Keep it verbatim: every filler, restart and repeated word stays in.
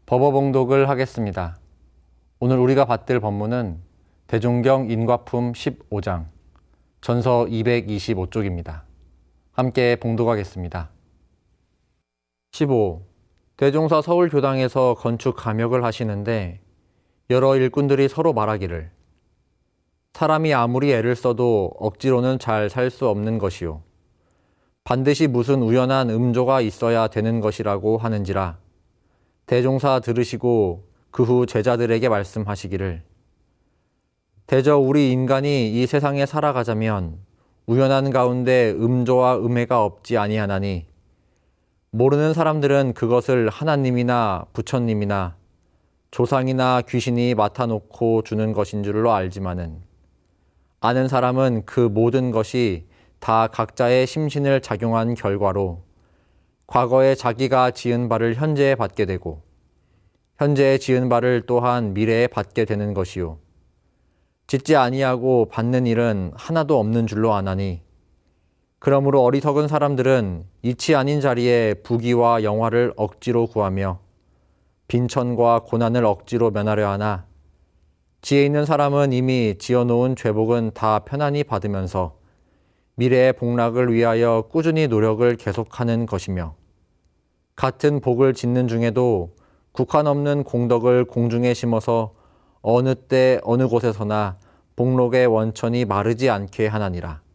법어봉독을 하겠습니다. 오늘 우리가 받들 본문은 대종경 인과품 십오 장, 전서 이백이십오 쪽입니다. 함께 봉독하겠습니다. 십오. 대종사 서울교당에서 건축 감역을 하시는데 여러 일꾼들이 서로 말하기를 사람이 아무리 애를 써도 억지로는 잘 살 수 없는 것이요. 반드시 무슨 우연한 음조가 있어야 되는 것이라고 하는지라 대종사 들으시고 그 후 제자들에게 말씀하시기를 대저 우리 인간이 이 세상에 살아가자면 우연한 가운데 음조와 음해가 없지 아니하나니 모르는 사람들은 그것을 하나님이나 부처님이나 조상이나 귀신이 맡아놓고 주는 것인 줄로 알지만은 아는 사람은 그 모든 것이 다 각자의 심신을 작용한 결과로 과거에 자기가 지은 바를 현재에 받게 되고 현재에 지은 바를 또한 미래에 받게 되는 것이요. 짓지 아니하고 받는 일은 하나도 없는 줄로 아나니 그러므로 어리석은 사람들은 이치 아닌 자리에 부귀와 영화를 억지로 구하며 빈천과 고난을 억지로 면하려 하나 지혜 있는 사람은 이미 지어놓은 죄복은 다 편안히 받으면서 미래의 복락을 위하여 꾸준히 노력을 계속하는 것이며 같은 복을 짓는 중에도 국한 없는 공덕을 공중에 심어서 어느 때 어느 곳에서나 복록의 원천이 마르지 않게 하나니라.